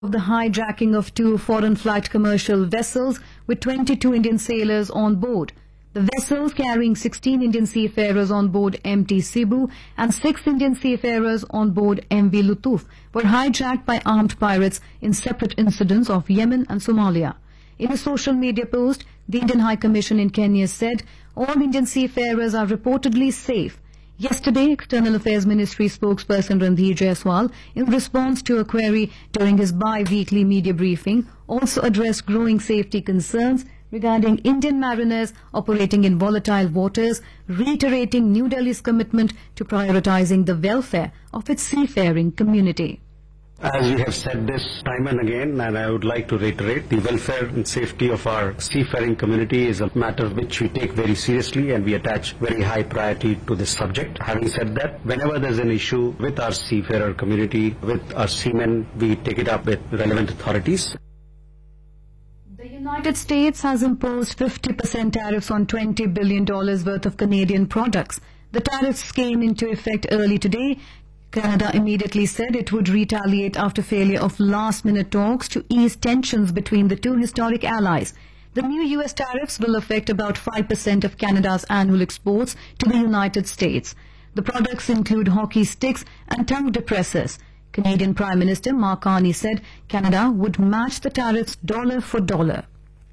of the hijacking of two foreign flight commercial vessels with 22 Indian sailors on board. The vessels carrying 16 Indian seafarers on board MT Cebu and 6 Indian seafarers on board MV Lutuf were hijacked by armed pirates in separate incidents of Yemen and Somalia. In a social media post, the Indian High Commission in Kenya said all Indian seafarers are reportedly safe. Yesterday, External Affairs Ministry spokesperson Randhir Jaiswal, in response to a query during his bi-weekly media briefing, also addressed growing safety concerns regarding Indian mariners operating in volatile waters, reiterating New Delhi's commitment to prioritizing the welfare of its seafaring community. As we have said this time and again, and I would like to reiterate, the welfare and safety of our seafaring community is a matter which we take very seriously, and we attach very high priority to this subject. Having said that, whenever there is an issue with our seafarer community, with our seamen, we take it up with relevant authorities. The United States has imposed 50% tariffs on $20 billion worth of Canadian products. The tariffs came into effect early today. Canada immediately said it would retaliate after failure of last-minute talks to ease tensions between the two historic allies. The new U.S. tariffs will affect about 5% of Canada's annual exports to the United States. The products include hockey sticks and tongue depressors. Canadian Prime Minister Mark Carney said Canada would match the tariffs dollar for dollar.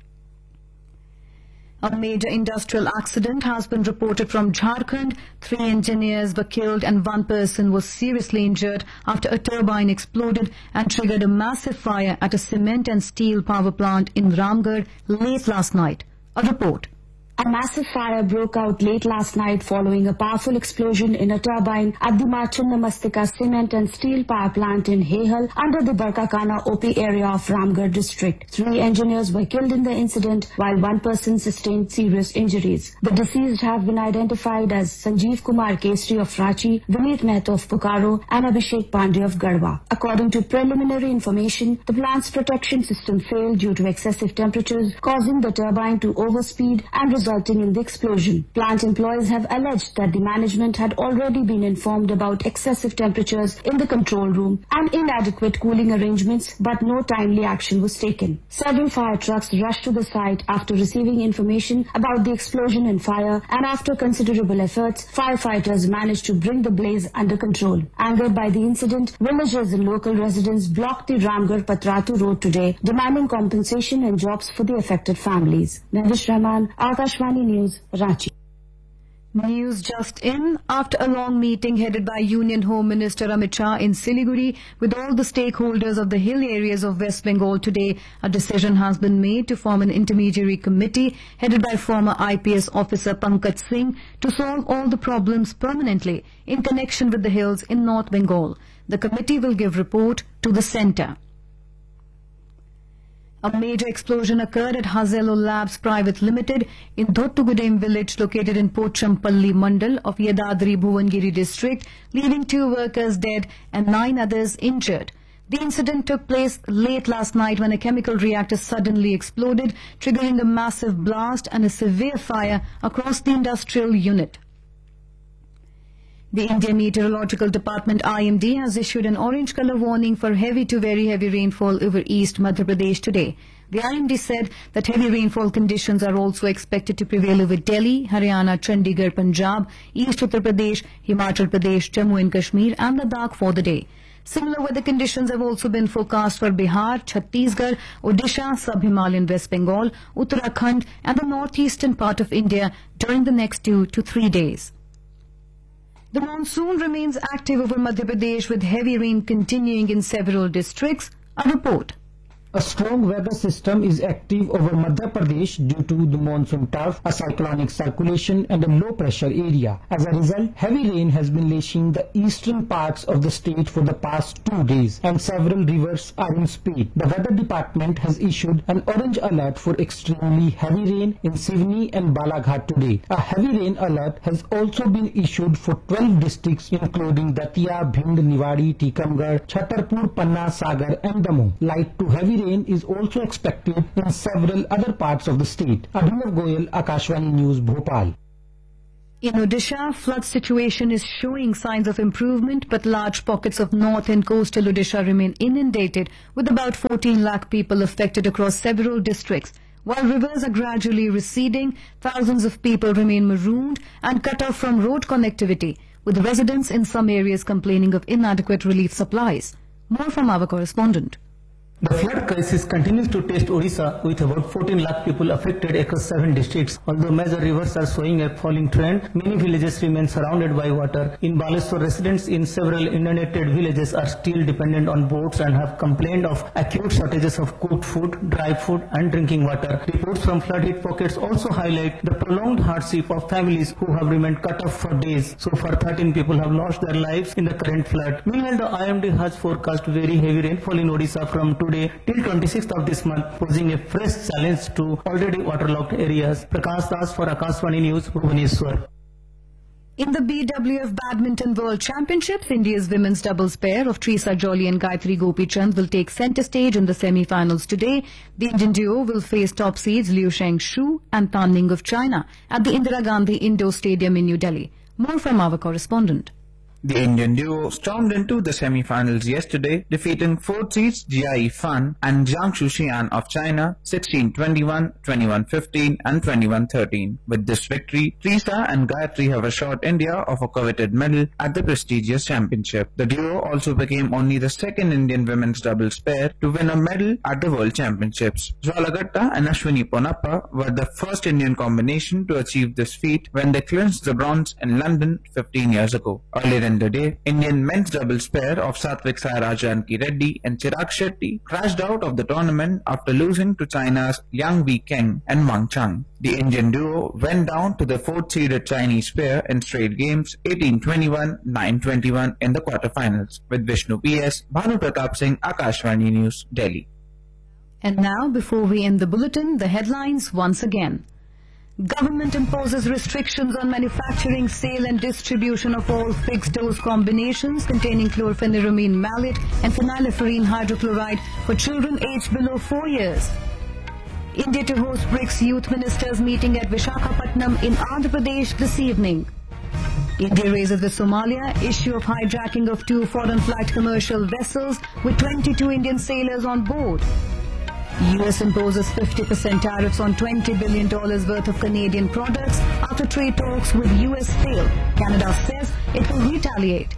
A major industrial accident has been reported from Jharkhand. 3 engineers were killed and 1 person was seriously injured after a turbine exploded and triggered a massive fire at a cement and steel power plant in Ramgarh late last night. A report. A massive fire broke out late last night following a powerful explosion in a turbine at the Machinnamastika cement and steel power plant in Hehal under the Barkakana OP area of Ramgarh district. 3 engineers were killed in the incident while 1 person sustained serious injuries. The deceased have been identified as Sanjeev Kumar Kesri of Ranchi, Vineet Mehta of Bokaro and Abhishek Pandey of Garhwa. According to preliminary information, the plant's protection system failed due to excessive temperatures, causing the turbine to overspeed and resulting in the explosion. Plant employees have alleged that the management had already been informed about excessive temperatures in the control room and inadequate cooling arrangements, but no timely action was taken. Several fire trucks rushed to the site after receiving information about the explosion and fire, and after considerable efforts, firefighters managed to bring the blaze under control. Angered by the incident, villagers and local residents blocked the Ramgarh-Patratu road today, demanding compensation and jobs for the affected families. Mehwish Rahman, Akashvani News, Ranchi. News just in. After a long meeting headed by Union Home Minister Amit Shah in Siliguri with all the stakeholders of the hill areas of West Bengal today, a decision has been made to form an intermediary committee headed by former IPS officer Pankaj Singh to solve all the problems permanently in connection with the hills in North Bengal. The committee will give report to the centre. A major explosion occurred at Hazello Labs Private Limited in Thottugudem village located in Pochampalli Mandal of Yadadri Bhuvangiri district, leaving 2 workers dead and 9 others injured. The incident took place late last night when a chemical reactor suddenly exploded, triggering a massive blast and a severe fire across the industrial unit. The Indian Meteorological Department IMD has issued an orange color warning for heavy to very heavy rainfall over East Madhya Pradesh today. The IMD said that heavy rainfall conditions are also expected to prevail over Delhi, Haryana, Chandigarh, Punjab, East Uttar Pradesh, Himachal Pradesh, Jammu and Kashmir and Ladakh for the day. Similar weather conditions have also been forecast for Bihar, Chhattisgarh, Odisha, Sub-Himalayan West Bengal, Uttarakhand and the northeastern part of India during the next 2 to 3 days. The monsoon remains active over Madhya Pradesh with heavy rain continuing in several districts. A report. A strong weather system is active over Madhya Pradesh due to the monsoon turf, a cyclonic circulation and a low pressure area. As a result, heavy rain has been lashing the eastern parts of the state for the past 2 days and several rivers are in speed. The weather department has issued an orange alert for extremely heavy rain in Sivni and Balaghat today. A heavy rain alert has also been issued for 12 districts including Datia, Bhind, Niwadi, Tikamgarh, Chhatarpur, Panna, Sagar and Damoh. Light to heavy rain is also expected in several other parts of the state. Abhinav Goyal, Akashvani News, Bhopal. In Odisha, flood situation is showing signs of improvement, but large pockets of north and coastal Odisha remain inundated, with about 14 lakh people affected across several districts. While rivers are gradually receding, thousands of people remain marooned and cut off from road connectivity, with residents in some areas complaining of inadequate relief supplies. More from our correspondent. The flood crisis continues to test Odisha, with about 14 lakh people affected across 7 districts. Although major rivers are showing a falling trend, many villages remain surrounded by water. In Baleshwar, residents in several inundated villages are still dependent on boats and have complained of acute shortages of cooked food, dry food and drinking water. Reports from flood-hit pockets also highlight the prolonged hardship of families who have remained cut off for days. So far, 13 people have lost their lives in the current flood. Meanwhile, the IMD has forecast very heavy rainfall in Odisha from today till 26th of this month, posing a fresh challenge to already waterlogged areas. Prakash Das for Akashvani News, Bhubaneswar. In the BWF Badminton World Championships, India's women's doubles pair of Trisa Jolly and Gayatri Gopichand will take centre stage in the semi-finals today. The Indian duo will face top seeds Liu Shengshu and Tan Ning of China at the Indira Gandhi Indoor Stadium in New Delhi. More from our correspondent. The Indian duo stormed into the semi-finals yesterday, defeating 4 seeds Jia Fan and Jiang Shuxian of China 16-21, 21-15 and 21-13. With this victory, Trisa and Gayatri have assured India of a coveted medal at the prestigious championship. The duo also became only the second Indian women's doubles pair to win a medal at the World Championships. Jwala Gutta and Ashwini Ponappa were the first Indian combination to achieve this feat when they clinched the bronze in London 15 years ago. Earlier in the day, Indian men's doubles pair of Satvik Sairaj Janki Reddy and Chirag Shetty crashed out of the tournament after losing to China's Yang Wei Keng and Wang Chang. The Indian duo went down to the 4th-seeded Chinese pair in straight games 18-21, 9-21 in the quarterfinals. With Vishnu PS, Bhanu Pratap Singh, Akashvani News, Delhi. And now, before we end the bulletin, the headlines once again. Government imposes restrictions on manufacturing, sale and distribution of all fixed-dose combinations containing chlorpheniramine maleate and phenylephrine hydrochloride for children aged below 4 years. India to host BRICS Youth Ministers meeting at Visakhapatnam in Andhra Pradesh this evening. India raises with Somalia issue of hijacking of 2 foreign flight commercial vessels with 22 Indian sailors on board. US imposes 50% tariffs on $20 billion worth of Canadian products after trade talks with US fail. Canada says it will retaliate.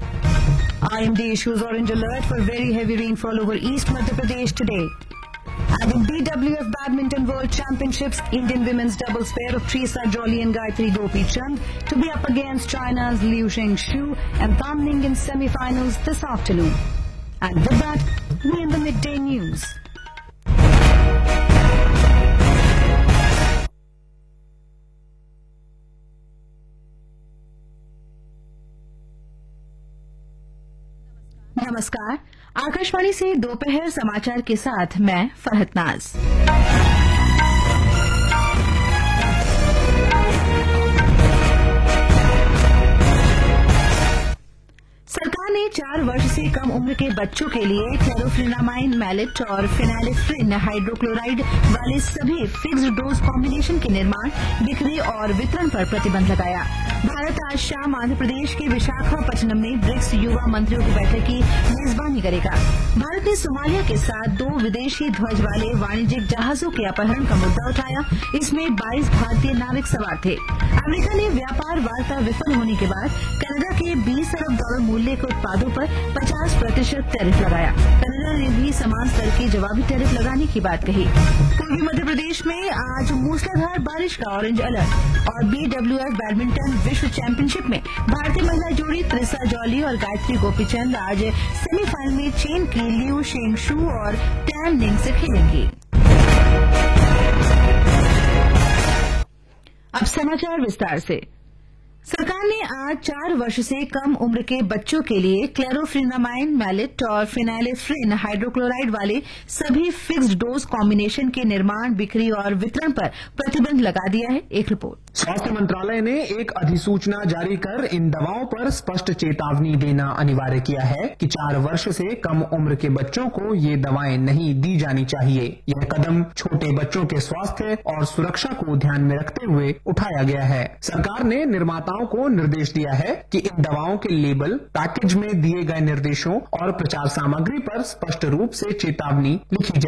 IMD issues orange alert for very heavy rainfall over East Madhya Pradesh today. And in BWF Badminton World Championships, Indian women's doubles pair of Trisa Jolly and Gayatri Gopichand to be up against China's Liu Shengshu and Tan Ning in semi-finals this afternoon. And with that, we end the midday news. नमस्कार, आकाशवाणी से दोपहर समाचार के साथ मैं फरहत नाज। सरकार ने 4 वर्ष से कम उम्र के बच्चों के लिए क्लोरोफेनामाइन मैलेट और फेनाइलेफ्रिन हाइड्रोक्लोराइड वाले सभी फिक्स्ड डोज कॉम्बिनेशन के निर्माण, बिक्री और वितरण पर प्रतिबंध लगाया। भारत आज शाम आंध्र प्रदेश के विशाखापट्टनम में ब्रिक्स युवा मंत्रियों की बैठक की मेजबानी करेगा। भारत ने सोमालिया के साथ 2 विदेशी ध्वज वाले वाणिज्यिक जहाजों के अपहरण का मुद्दा उठाया। इसमें 22 भारतीय नाविक सवार थे। अमेरिका ने व्यापार वार्ता विफल होने के बाद कनाडा के $20 अरब मूल्य के उत्पादों पर 50% टैरिफ लगाया। कनाडा ने भी समान स्तर के जवाबी टैरिफ लगाने की बात कही। पूर्वी मध्य प्रदेश में आज मूसलाधार बारिश का ऑरेंज अलर्ट। और BWF बैडमिंटन विश्व चैंपियनशिप में भारतीय महिला जोड़ी त्रिसा जॉली और गायत्री गोपीचंद आज सेमीफाइनल में चीन की लियू शेंगशु और टैन निंग से खेलेंगी। अब समाचार विस्तार से। सरकार ने आज 4 वर्ष से कम उम्र के बच्चों के लिए क्लोरोफेनामाइन मैलेट और फेनाइलेफ्रिन हाइड्रोक्लोराइड वाले सभी फिक्स्ड डोज कॉम्बिनेशन के निर्माण, बिक्री और वितरण पर प्रतिबंध लगा दिया है। एक रिपोर्ट। स्वास्थ्य मंत्रालय ने एक अधिसूचना जारी कर इन दवाओं पर स्पष्ट चेतावनी देना अनिवार्य किया है कि 4 वर्ष से कम उम्र के बच्चों को ये दवाएं नहीं दी जानी चाहिए। यह कदम छोटे बच्चों के स्वास्थ्य और सुरक्षा को ध्यान में रखते हुए उठाया गया है। सरकार ने निर्माताओं को निर्देश दिया है कि इन दवाओं के लेबल, पैकेज में दिए गए निर्देशों और प्रचार सामग्री पर स्पष्ट रूप से चेतावनी लिखी जाए।